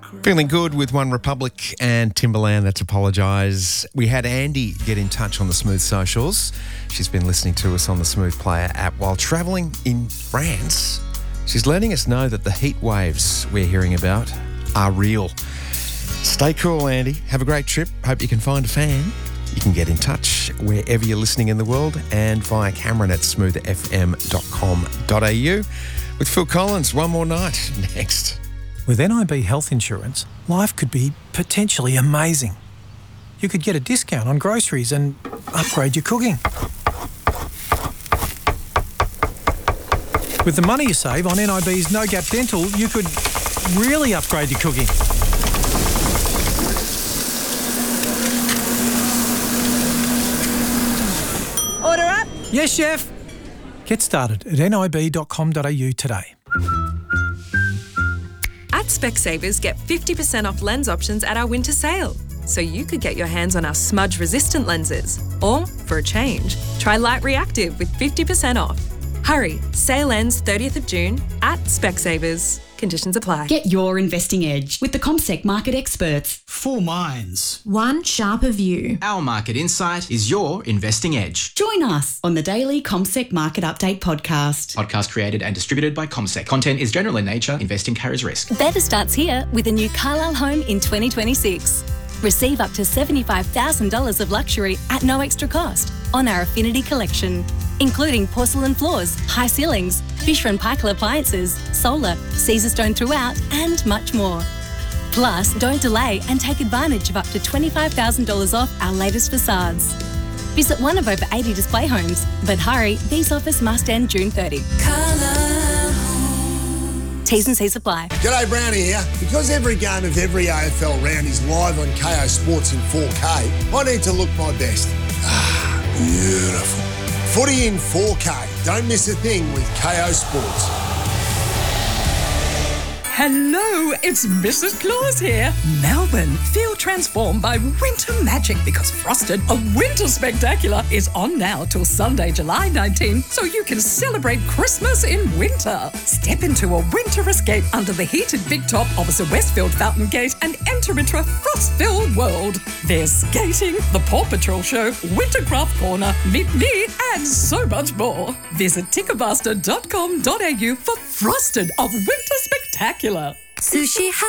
Feeling good with One Republic and Timberland, That's Apologise. We had Andy get in touch on the Smooth socials. She's been listening to us on the Smooth Player app while travelling in France. She's letting us know that the heat waves we're hearing about are real. Stay cool, Andy. Have a great trip. Hope you can find a fan. You can get in touch wherever you're listening in the world and via Cameron at smoothfm.com.au. With Phil Collins, One More Night next. With NIB Health Insurance, life could be potentially amazing. You could get a discount on groceries and upgrade your cooking. With the money you save on NIB's No Gap Dental, you could really upgrade your cooking. Order up. Yes, chef. Get started at nib.com.au today. At Specsavers, get 50% off lens options at our winter sale. So you could get your hands on our smudge-resistant lenses. Or, for a change, try Light Reactive with 50% off. Hurry, sale ends 30th of June at Specsavers. Conditions apply. Get your investing edge with the CommSec market experts. 4 minds. One sharper view. Our market insight is your investing edge. Join us on the daily CommSec Market Update podcast. Podcast created and distributed by CommSec. Content is general in nature. Investing carries risk. Better starts here with a new Carlisle home in 2026. Receive up to $75,000 of luxury at no extra cost on our Affinity collection, including porcelain floors, high ceilings, Fisher & Paykel appliances, solar, Caesar stone throughout, and much more. Plus, don't delay and take advantage of up to $25,000 off our latest facades. Visit one of over 80 display homes, but hurry, these offers must end June 30. T's and C's apply. G'day, Brownie here. Because every game of every AFL round is live on KO Sports in 4K, I need to look my best. Beautiful. Footy in 4K. Don't miss a thing with KO Sports. Hello, it's Mrs. Claus here. Melbourne, feel transformed by winter magic because Frosted, a winter spectacular, is on now till Sunday, July 19, so you can celebrate Christmas in winter. Step into a winter escape under the heated big top opposite Westfield Fountain Gate and enter into a frost-filled world. There's skating, the Paw Patrol show, Wintercraft Corner, Meet Me, and so much more. Visit Ticketmaster.com.au for Frosted, a winter spectacular. Sushi